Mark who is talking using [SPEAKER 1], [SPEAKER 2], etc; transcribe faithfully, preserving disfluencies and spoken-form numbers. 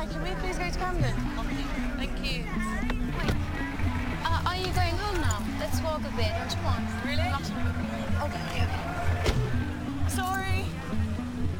[SPEAKER 1] Hi, can we please go to Camden? Thank you.
[SPEAKER 2] Wait. Uh, are you going home now? Let's walk a bit, don't you want?
[SPEAKER 1] Really?
[SPEAKER 2] Okay, okay.
[SPEAKER 1] Sorry.